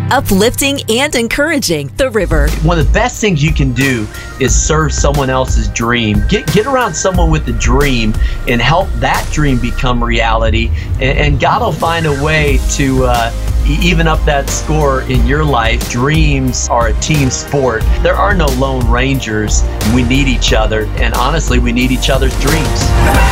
uplifting and encouraging The River. One of the best things you can do is serve someone else's dream. Get around someone with a dream and help that dream become reality. And God will find a way to even up that score in your life. Dreams are a team sport. There are no lone rangers. We need each other. And honestly, we need each other's dreams.